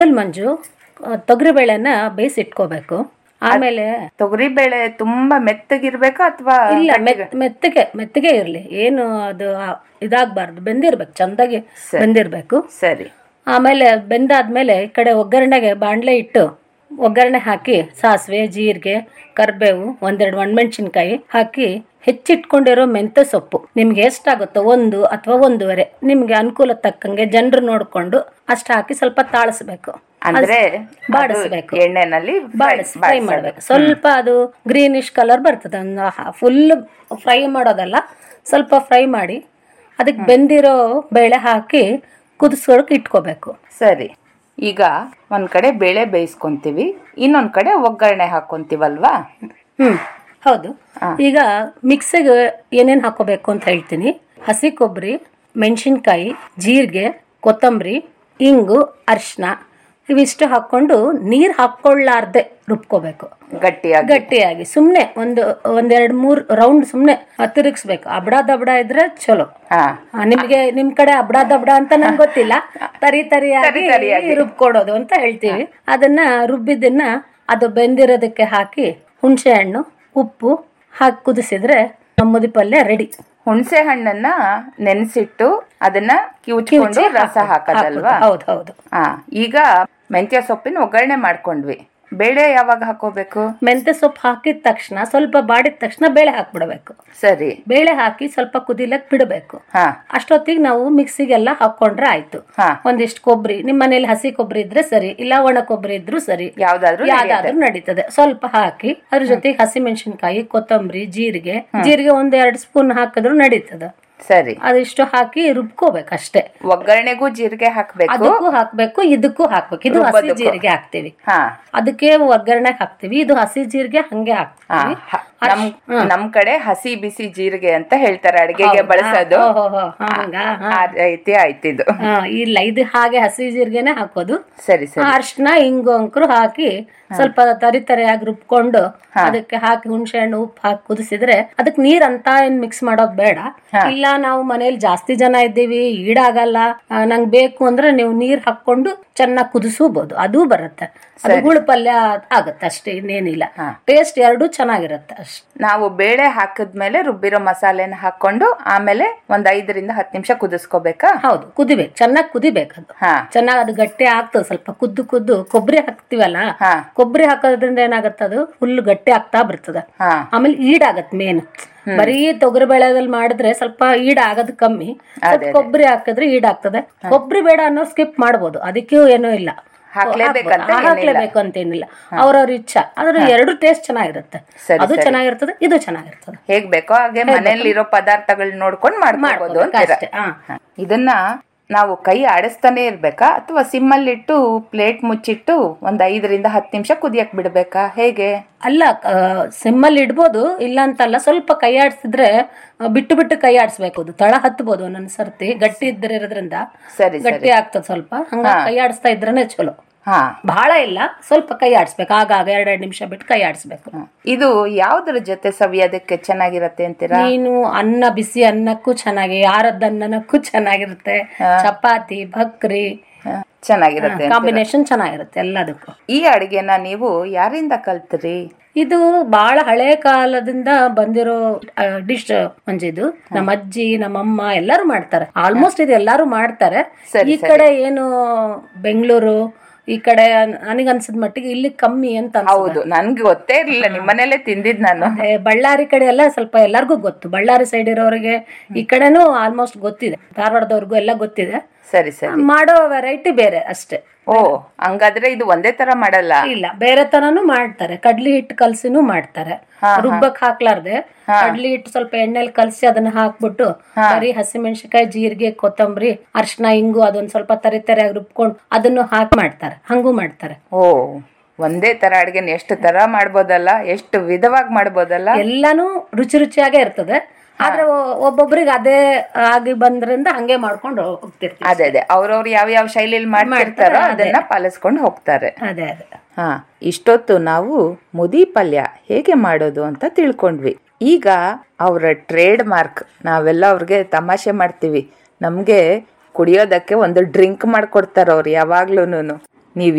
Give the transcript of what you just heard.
ಮಂಜು ತೊಗರಿಬೇಳೆನ ಬೇಯಿಸಿಟ್ಕೋಬೇಕು. ಆಮೇಲೆ ತೊಗರಿಬೇಳೆ ತುಂಬಾ ಮೆತ್ತಗಿರ್ಬೇಕಾ ಅಥವಾ ಇಲ್ಲ, ಮೆತ್ತಗೆ ಇರ್ಲಿ, ಏನು ಅದು ಇದಾಗಬಾರ್ದು, ಬೆಂದಿರ್ಬೇಕು, ಚಂದಾಗಿ ಬೆಂದಿರ್ಬೇಕು. ಸರಿ. ಆಮೇಲೆ ಬೆಂದಾದ್ಮೇಲೆ ಈ ಕಡೆ ಒಗ್ಗರಣೆಗೆ ಬಾಣಲೆ ಇಟ್ಟು ಒಗ್ಗರಣೆ ಹಾಕಿ ಸಾಸಿವೆ, ಜೀರಿಗೆ, ಕರಿಬೇವು, ಒಂದೆರಡು ಒಣಮೆಣಸಿನ್ಕಾಯಿ ಹಾಕಿ ಹೆಚ್ಚಿಟ್ಕೊಂಡಿರೋ ಮೆಂತ್ಯ ಸೊಪ್ಪು ನಿಮ್ಗೆ ಎಷ್ಟಾಗುತ್ತೋ 1 ಅಥವಾ 1.5 ನಿಮ್ಗೆ ಅನುಕೂಲ ತಕ್ಕಂಗೆ ಜನರು ನೋಡ್ಕೊಂಡು ಅಷ್ಟು ಹಾಕಿ ಸ್ವಲ್ಪ ತಾಳಿಸ್ಬೇಕು, ಅಂದ್ರೆ ಬಾಡಿಸ್ಬೇಕು, ಎಣ್ಣೆನಲ್ಲಿ ಫ್ರೈ ಮಾಡ್ಬೇಕು. ಸ್ವಲ್ಪ ಅದು ಗ್ರೀನಿಶ್ ಕಲರ್ ಬರ್ತದೆ, ಫುಲ್ ಫ್ರೈ ಮಾಡೋದಲ್ಲ, ಸ್ವಲ್ಪ ಫ್ರೈ ಮಾಡಿ ಅದಕ್ಕೆ ಬೆಂದಿರೋ ಬೇಳೆ ಹಾಕಿ ಕುದಿಸೋಕೆ ಇಟ್ಕೋಬೇಕು. ಸರಿ. ಈಗ ಒಂದ್ ಕಡೆ ಬೇಳೆ ಬೇಯಿಸ್ಕೊಂತೀವಿ, ಇನ್ನೊಂದ್ ಕಡೆ ಒಗ್ಗರಣೆ ಹಾಕೊಂತೀವಲ್ವಾ? ಹೌದು. ಈಗ ಮಿಕ್ಸಿಗೆ ಏನೇನು ಹಾಕೋಬೇಕು ಅಂತ ಹೇಳ್ತೀನಿ. ಹಸಿ ಕೊಬ್ಬರಿ, ಮೆಣಸಿನ್ಕಾಯಿ, ಜೀರಿಗೆ, ಕೊತ್ತಂಬರಿ, ಇಂಗು, ಅರಿಶಿನ ಇವಿಷ್ಟು ಹಾಕೊಂಡು ನೀರು ಹಾಕೊಳ್ಳಾರ್ದೆ ರುಬ್ಕೋಬೇಕು ಗಟ್ಟಿಯಾಗಿ. ಸುಮ್ನೆ ಒಂದೆರಡು 3 ರೌಂಡ್ ಸುಮ್ನೆ ತಿರುಗಿಸ್ಬೇಕು. ಅಬಡ ದಬಡ ಇದ್ರೆ ಚಲೋ. ನಿಮ್ಗೆ ನಿಮ್ ಕಡೆ ಅಬಡ ದಬಡ ಅಂತ ನಂಗೆ ಗೊತ್ತಿಲ್ಲ, ತರಿಯಾಗಿ ರುಬ್ಕೊಡೋದು ಅಂತ ಹೇಳ್ತೀವಿ. ಅದನ್ನ ರುಬ್ಬಿದ್ದನ್ನ ಅದು ಬೆಂದಿರೋದಕ್ಕೆ ಹಾಕಿ ಹುಣಸೆ ಹಣ್ಣು, ಉಪ್ಪು ಹಾಕಿ ಕುದಿಸಿದ್ರೆ ನಮ್ಮದಿ ಪಲ್ಯ ರೆಡಿ. ಹುಣಸೆ ಹಣ್ಣನ್ನ ನೆನೆಸಿಟ್ಟು ಅದನ್ನ ಕಿವುಚ್ಕೊಂಡು ರಸ ಹಾಕೋದಲ್ವಾ? ಹೌದು. ಈಗ ಮೆಂತ್ಯ ಸೊಪ್ಪಿನ ಒಗ್ಗರಣೆ ಮಾಡ್ಕೊಂಡ್ವಿ. ಬೇಳೆ ಯಾವಾಗ ಹಾಕೋಬೇಕು? ಮೆಂತ್ಯ ಸೊಪ್ಪು ಹಾಕಿದ ತಕ್ಷಣ, ಸ್ವಲ್ಪ ಬಾಡಿದ ತಕ್ಷಣ ಬೇಳೆ ಹಾಕ್ಬಿಡ್ಬೇಕು. ಸರಿ. ಬೇಳೆ ಹಾಕಿ ಸ್ವಲ್ಪ ಕುದಿಲಕ್ ಬಿಡಬೇಕು. ಅಷ್ಟೊತ್ತಿಗೆ ನಾವು ಮಿಕ್ಸಿಗೆಲ್ಲ ಹಾಕೊಂಡ್ರೆ ಆಯ್ತು. ಒಂದಿಷ್ಟು ಕೊಬ್ಬರಿ, ನಿಮ್ ಮನೇಲಿ ಹಸಿ ಕೊಬ್ಬರಿ ಇದ್ರೆ ಸರಿ, ಇಲ್ಲ ಒಣ ಕೊಬ್ಬರಿ ಇದ್ರು ಸರಿ, ಯಾವ್ದಾದ್ರು ನಡೀತದೆ. ಸ್ವಲ್ಪ ಹಾಕಿ ಅದ್ರ ಜೊತೆಗೆ ಹಸಿ ಮೆಣಸಿನ್ಕಾಯಿ, ಕೊತ್ತಂಬರಿ, ಜೀರಿಗೆ 1-2 ಸ್ಪೂನ್ ಹಾಕಿದ್ರು ನಡೀತದೆ. ಸರಿ. ಅದಿಷ್ಟು ಹಾಕಿ ರುಬ್ಕೋಬೇಕು ಅಷ್ಟೇ. ಒಗ್ಗರಣೆಗೂ ಜೀರಿಗೆ ಹಾಕ್ಬೇಕು, ಅದಕ್ಕೂ ಹಾಕ್ಬೇಕು, ಇದಕ್ಕೂ ಹಾಕ್ಬೇಕು. ಇದು ಹಸಿ ಜೀರಿಗೆ ಹಾಕ್ತಿವಿ, ಅದಕ್ಕೆ ಒಗ್ಗರಣೆ ಹಾಕ್ತಿವಿ. ಇದು ಹಸಿ ಜೀರಿಗೆ ಹಂಗೆ ಹಾಕ್ತಿವಿ. ನಮ್ ಕಡೆ ಹಸಿ ಬಿಸಿ ಜೀರಿಗೆ ಅಂತ ಹೇಳ್ತಾರೆ ಅಡಿಗೆಗೆ ಬಳಸೋದು. ಆಯ್ತಿದು. ಇಲ್ಲ, ಇದು ಹಾಗೆ ಹಸಿ ಜೀರಿಗೆನೆ ಹಾಕೋದು. ಸರಿ. ಅರ್ಶಿನ, ಇಂಗು, ಅಂಕರು ಹಾಕಿ ಸ್ವಲ್ಪ ತರಿಯಾಗಿ ರುಬ್ಕೊಂಡು ಅದಕ್ಕೆ ಹಾಕಿ ಹುಣಸೆ ಹಣ್ಣು, ಉಪ್ಪು ಹಾಕಿ ಕುದಿಸಿದ್ರೆ ಅದಕ್ಕೆ ನೀರ್ ಅಂತ ಏನ್ ಮಿಕ್ಸ್ ಮಾಡೋದ್ ಬೇಡ. ಇಲ್ಲ ನಾವು ಮನೇಲಿ ಜಾಸ್ತಿ ಜನ ಇದ್ದೀವಿ, ಈಡಾಗಲ್ಲ, ನಂಗ್ ಬೇಕು ಅಂದ್ರೆ ನೀವು ನೀರ್ ಹಾಕೊಂಡು ಚೆನ್ನಾಗಿ ಕುದಿಸಬಹುದು, ಅದು ಬರುತ್ತೆ. ಅದು ಗುಳು ಪಲ್ಯ ಆಗುತ್ತೆ ಅಷ್ಟೇ, ಇನ್ನೇನಿಲ್ಲ. ಟೇಸ್ಟ್ ಎರಡೂ ಚೆನ್ನಾಗಿರುತ್ತೆ ಅಷ್ಟೇ. ನಾವು ಬೇಳೆ ಹಾಕಿದ್ಮೇಲೆ ರುಬ್ಬಿರೋ ಮಸಾಲೆನ ಹಾಕೊಂಡು ಆಮೇಲೆ 5-10 ನಿಮಿಷ ಕುದಿಸ್ಕೋಬೇಕಾ? ಹೌದು, ಕುದಿಬೇಕು, ಚೆನ್ನಾಗಿ ಕುದಿಬೇಕು. ಅದು ಚೆನ್ನಾಗಿ ಅದು ಗಟ್ಟಿ ಆಗ್ತದೆ. ಸ್ವಲ್ಪ ಕುದ್ದು ಕೊಬ್ಬರಿ ಹಾಕ್ತಿವಲ್ಲ, ಕೊಬ್ಬರಿ ಹಾಕೋದ್ರಿಂದ ಏನಾಗತ್ತೆ, ಅದು ಫುಲ್ ಗಟ್ಟಿ ಆಗ್ತಾ ಬರ್ತದೆ. ಆಮೇಲೆ ಈಡಾಗತ್ತೆ. ಮೇನ್ ಬರೀ ತೊಗರಿ ಬೇಳೆದಲ್ಲಿ ಮಾಡಿದ್ರೆ ಸ್ವಲ್ಪ ಈಡಾಗದ್ ಕಮ್ಮಿ, ಕೊಬ್ಬರಿ ಹಾಕಿದ್ರೆ ಈಡಾಗ್ತದೆ. ಕೊಬ್ಬರಿ ಬೇಡ ಅನ್ನೋ ಸ್ಕಿಪ್ ಮಾಡ್ಬೋದು, ಅದಕ್ಕೂ ಏನೂ ಇಲ್ಲ, ಹಾಕ್ಲೇಬೇಕು ಅಂತೇನಿಲ್ಲ, ಅವ್ರವ್ರ ಇಚ್ಛಾ. ಆದ್ರೆ ಎರಡು ಟೇಸ್ಟ್ ಚೆನ್ನಾಗಿರುತ್ತೆ, ಅದು ಚೆನ್ನಾಗಿರ್ತದೆ, ಇದು ಚೆನ್ನಾಗಿರ್ತದೆ. ಹೇಗ್ ಬೇಕೋ ಹಾಗೆ ಮನೆಯಲ್ಲಿರೋ ಪದಾರ್ಥಗಳನ್ನ ನೋಡ್ಕೊಂಡು ಮಾಡ್ಬೋದು ಅಷ್ಟೇ. ಇದನ್ನ ನಾವು ಕೈ ಆಡಿಸ್ತಾನೆ ಇರ್ಬೇಕಾ ಅಥವಾ ಸಿಮ್ಮಲ್ಲಿಟ್ಟು ಪ್ಲೇಟ್ ಮುಚ್ಚಿಟ್ಟು 5-10 ನಿಮಿಷ ಕುದಿಯಕ್ ಬಿಡ್ಬೇಕಾ, ಹೇಗೆ? ಅಲ್ಲ, ಸಿಮ್ಮಲ್ಲಿ ಇಡ್ಬೋದು, ಇಲ್ಲ ಅಂತಲ್ಲ. ಸ್ವಲ್ಪ ಕೈ ಆಡಿಸಿದ್ರೆ ಬಿಟ್ಟು ಕೈ ಆಡಿಸ್ಬೇಕು, ಅದು ತಳ ಹತ್ಬೋದು ಒಂದೊಂದ್ ಸರ್ತಿ. ಗಟ್ಟಿ ಇದ್ದಿರೋದ್ರಿಂದ ಗಟ್ಟಿ ಆಗ್ತದೆ ಸ್ವಲ್ಪ, ಹಂಗ ಕೈ ಆಡಿಸ್ತಾ ಇದ್ರೇನೆ ಚಲೋ. ಬಹಳ ಇಲ್ಲ, ಸ್ವಲ್ಪ ಕೈ ಆಡಿಸ್ಬೇಕು, ಆಗಾಗ 2 ನಿಮಿಷ ಬಿಟ್ಟು ಕೈ ಆಡಿಸ್ಬೇಕು. ಇದು ಯಾವ್ದ್ರ ಜೊತೆ ಸವಿಯೋದಕ್ಕೆ ಚೆನ್ನಾಗಿರತ್ತೆ ಅಂತೀರಾ? ನೀನು ಅನ್ನ, ಬಿಸಿ ಅನ್ನಕ್ಕೂ ಚೆನ್ನಾಗಿ, ಯಾರದ್ದ ಅನ್ನಕ್ಕೂ ಚೆನ್ನಾಗಿರುತ್ತೆ, ಚಪಾತಿ, ಭಕ್ರಿ ಚೆನ್ನಾಗಿರುತ್ತೆ, ಕಾಂಬಿನೇಷನ್ ಚೆನ್ನಾಗಿರುತ್ತೆ ಎಲ್ಲದಕ್ಕೂ. ಈ ಅಡಿಗೆನ ನೀವು ಯಾರಿಂದ ಕಲ್ತ್ರಿ? ಇದು ಬಹಳ ಹಳೆ ಕಾಲದಿಂದ ಬಂದಿರೋ ಡಿಶ್ ಮಂಜಿದು. ನಮ್ಮ ಅಜ್ಜಿ, ನಮ್ಮಮ್ಮ ಎಲ್ಲರೂ ಮಾಡ್ತಾರೆ. ಆಲ್ಮೋಸ್ಟ್ ಇದು ಎಲ್ಲಾರು ಮಾಡ್ತಾರೆ. ಈ ಕಡೆ ಏನು ಬೆಂಗಳೂರು ಈ ಕಡೆ ನನಗನ್ಸಿದ ಮಟ್ಟಿಗೆ ಇಲ್ಲಿ ಕಮ್ಮಿ ಅಂತ. ಹೌದು, ನನ್ಗೆ ಗೊತ್ತೇ ಇರ್ಲಿಲ್ಲ, ನಿಮ್ಮನೇಲೆ ತಿಂದಿದ್ ನಾನು. ಬಳ್ಳಾರಿ ಕಡೆ ಎಲ್ಲ ಸ್ವಲ್ಪ ಎಲ್ಲರಿಗೂ ಗೊತ್ತು. ಬಳ್ಳಾರಿ ಸೈಡ್ ಇರೋರಿಗೆ ಈ ಕಡೆನೂ ಆಲ್ಮೋಸ್ಟ್ ಗೊತ್ತಿದೆ, ಧಾರವಾಡದವ್ರಿಗೂ ಎಲ್ಲ ಗೊತ್ತಿದೆ. ಸರಿ. ಮಾಡೋ ವೆರೈಟಿ ಬೇರೆ ಅಷ್ಟೇ. ಓ, ಹಂಗಾದ್ರೆ ಇದು ಒಂದೇ ತರ ಮಾಡಲ್ಲ? ಇಲ್ಲ, ಬೇರೆ ತರನು ಮಾಡ್ತಾರೆ. ಕಡ್ಲಿ ಹಿಟ್ಟು ಕಲ್ಸಿನೂ ಮಾಡ್ತಾರೆ, ರುಬ್ಬಕ್ ಹಾಕ್ಲಾರ್ದೆ ಕಡ್ಲಿ ಹಿಟ್ಟು ಸ್ವಲ್ಪ ಎಣ್ಣೆಲಿ ಕಲ್ಸಿ ಅದನ್ನ ಹಾಕ್ಬಿಟ್ಟು ಬರೀ ಹಸಿಮೆಣಸಿನಕಾಯಿ, ಜೀರಿಗೆ, ಕೊತ್ತಂಬರಿ, ಅರ್ಶಿನ, ಇಂಗು ಅದೊಂದ್ ಸ್ವಲ್ಪ ತರಿಯಾಗಿ ರುಬ್ಕೊಂಡು ಅದನ್ನು ಹಾಕಿ ಮಾಡ್ತಾರೆ, ಹಂಗೂ ಮಾಡ್ತಾರೆ. ಓ, ಒಂದೇ ತರ ಅಡ್ಗೆನ ಎಷ್ಟು ತರ ಮಾಡ್ಬೋದಲ್ಲ, ಎಷ್ಟು ವಿಧವಾಗಿ ಮಾಡ್ಬೋದಲ್ಲ. ಎಲ್ಲಾನು ರುಚಿಯಾಗೇ ಇರ್ತದೆ. ಆದ್ರೆ ಒಬ್ಬೊಬ್ರಿಗೆ ಅದೇ ಆಗಿ ಬಂದ್ರಿಂದ ಹಂಗೆ ಮಾಡ್ಕೊಂಡು ಹೋಗ್ತಿರ್ತಾರೆ. ಅದೇ ಅವ್ರವ್ರು ಯಾವ ಶೈಲಿಯಲ್ಲಿ ಮಾಡ್ತಿರ್ತಾರೋ ಅದನ್ನ ಪಾಲಿಸ್ಕೊಂಡು ಹೋಗ್ತಾರೆ. ಅದೇ. ಇಷ್ಟೊತ್ತು ನಾವು ಮುದಿ ಪಲ್ಯ ಹೇಗೆ ಮಾಡೋದು ಅಂತ ತಿಳ್ಕೊಂಡ್ವಿ. ಈಗ ಅವರ ಟ್ರೇಡ್ ಮಾರ್ಕ್, ನಾವೆಲ್ಲ ಅವ್ರಿಗೆ ತಮಾಷೆ ಮಾಡ್ತೀವಿ, ನಮ್ಗೆ ಕುಡಿಯೋದಕ್ಕೆ ಒಂದು ಡ್ರಿಂಕ್ ಮಾಡ್ಕೊಡ್ತಾರ ಅವ್ರು ಯಾವಾಗ್ಲೂನು. ನೀವು